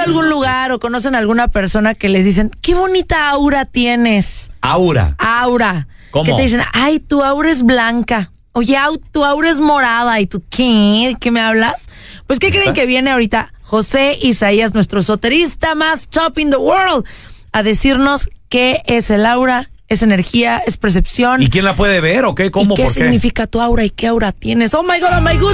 algún lugar o conocen a alguna persona que les dicen, qué bonita aura tienes? Aura. ¿Cómo? Que te dicen, ay, tu aura es blanca. Oye, tu aura es morada. ¿Y tú qué? ¿Qué me hablas? Pues, ¿qué creen que viene ahorita? José Isaías, nuestro esoterista más top in the world, a decirnos qué es el aura, es energía, es percepción. ¿Y quién la puede ver o qué? ¿Cómo? ¿Y qué ¿Por qué? significa tu aura y qué aura tienes? Oh my God,